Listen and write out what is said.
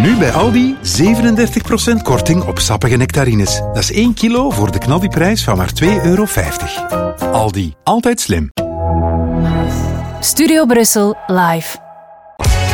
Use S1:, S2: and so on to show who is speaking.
S1: Nu bij Aldi 37% korting op sappige nectarines. Dat is 1 kilo voor de knaldiprijs van maar €2,50. Aldi, altijd slim.
S2: Studio Brussel live.